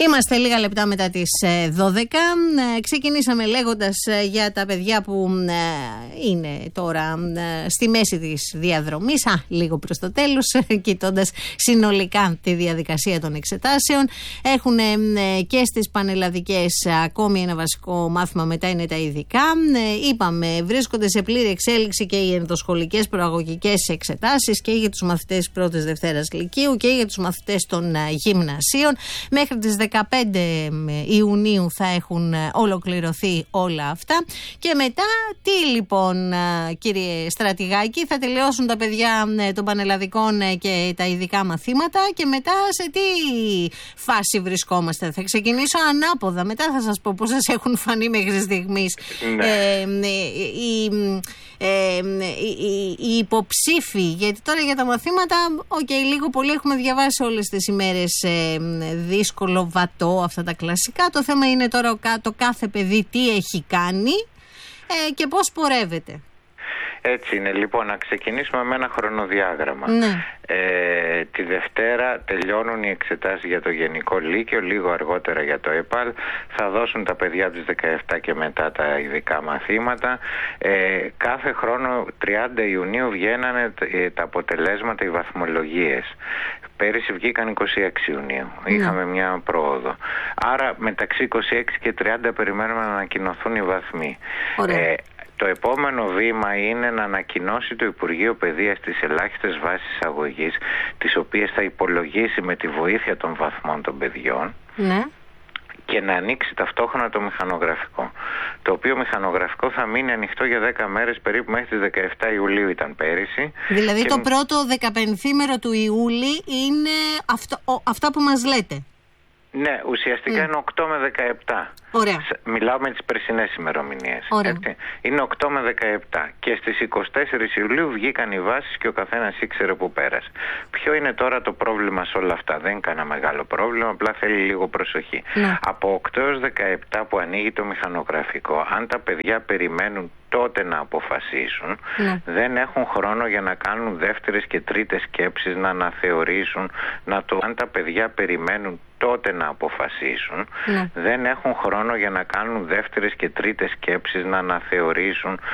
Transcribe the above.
Είμαστε λίγα λεπτά μετά τις 12. Ξεκινήσαμε λέγοντας για τα παιδιά που είναι τώρα στη μέση της διαδρομής, λίγο προς το τέλος, κοιτώντας συνολικά τη διαδικασία των εξετάσεων. Έχουν και στις πανελλαδικές ακόμη ένα βασικό μάθημα, μετά είναι τα ειδικά. Είπαμε, βρίσκονται σε πλήρη εξέλιξη και οι ενδοσχολικές προαγωγικές εξετάσεις και για τους μαθητές πρώτης Δευτέρας Λυκείου και για τους μαθητές των γυμνασίων. Μέχρι τις 15 Ιουνίου θα έχουν ολοκληρωθεί όλα αυτά. Και μετά, τι λοιπόν, κύριε Στρατηγάκη, θα τελειώσουν τα παιδιά των πανελλαδικών και τα ειδικά μαθήματα και μετά σε τι φάση βρισκόμαστε? Θα ξεκινήσω ανάποδα, μετά θα σας πω πώς σας έχουν φανεί μέχρι στιγμής οι υποψήφοι, γιατί τώρα για τα μαθήματα λίγο πολύ έχουμε διαβάσει όλες τις ημέρες δύσκολο, βατό, αυτά τα κλασικά. Το θέμα είναι τώρα το κάθε παιδί τι έχει κάνει και πώς πορεύεται. Έτσι είναι. Λοιπόν, να ξεκινήσουμε με ένα χρονοδιάγραμμα. Ναι. Τη Δευτέρα τελειώνουν οι εξετάσεις για το Γενικό Λύκειο, λίγο αργότερα για το ΕΠΑΛ. Θα δώσουν τα παιδιά από τις 17 και μετά τα ειδικά μαθήματα. Κάθε χρόνο 30 Ιουνίου βγαίνανε τα αποτελέσματα, οι βαθμολογίες. Πέρυσι βγήκαν 26 Ιουνίου. Είχαμε μια πρόοδο. Άρα μεταξύ 26 και 30 περιμένουμε να ανακοινωθούν οι βαθμοί. Το επόμενο βήμα είναι να ανακοινώσει το Υπουργείο Παιδείας τις ελάχιστες βάσεις αγωγής, τις οποίες θα υπολογίσει με τη βοήθεια των βαθμών των παιδιών. Ναι. Και να ανοίξει ταυτόχρονα το μηχανογραφικό. Το οποίο μηχανογραφικό θα μείνει ανοιχτό για 10 μέρες, περίπου μέχρι τις 17 Ιουλίου ήταν πέρυσι. Δηλαδή το πρώτο 15ήμερο του Ιούλη είναι αυτά που μας λέτε. Ναι, ουσιαστικά είναι 8 με 17. Ωραία. Μιλάω με τις περσινές ημερομηνίες. Είναι 8 με 17. Και στις 24 Ιουλίου βγήκαν οι βάσεις και ο καθένας ήξερε που πέρασε. Ποιο είναι τώρα το πρόβλημα σε όλα αυτά? Δεν είναι κανένα μεγάλο πρόβλημα, απλά θέλει λίγο προσοχή. Ναι. Από 8 έως 17 που ανοίγει το μηχανογραφικό, αν τα παιδιά περιμένουν τότε να αποφασίσουν, δεν έχουν χρόνο για να κάνουν δεύτερες και τρίτες σκέψεις, να αναθεωρήσουν, αν τα παιδιά περιμένουν τότε να αποφασίσουν, δεν έχουν χρόνο για να κάνουν δεύτερες και τρίτες σκέψεις, να αναθεωρήσουν,